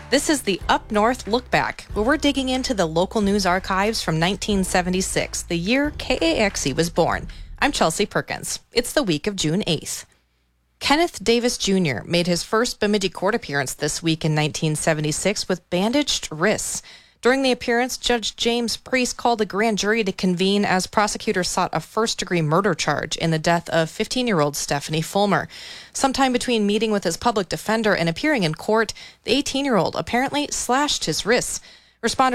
This is the Up North Look Back, where we're digging into the local news archives from 1976, the year KAXE was born. I'm Chelsea Perkins. It's the week of June 8th. Kenneth Davis Jr. made his first Bemidji court appearance this week in 1976 with bandaged wrists. During the appearance, Judge James Priest called a grand jury to convene as prosecutors sought a first-degree murder charge in the death of 15-year-old Stephanie Fulmer. Sometime between meeting with his public defender and appearing in court, the 18-year-old apparently slashed his wrists. Responders